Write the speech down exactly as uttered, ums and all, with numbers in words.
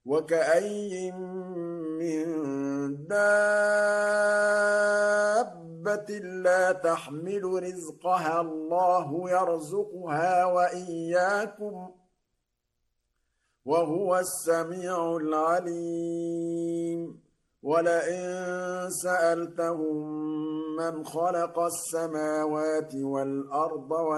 وَكَأَيِّن مِّن دَابَّةٍ لَّا تَحْمِلُ رِزْقَهَا اللَّهُ يَرْزُقُهَا وَإِيَّاكُمْ ۚ وَهُوَ السَّمِيعُ الْعَلِيمُ وَلَئِن سَأَلْتَهُم مَّنْ خَلَقَ السَّمَاوَاتِ وَالْأَرْضَ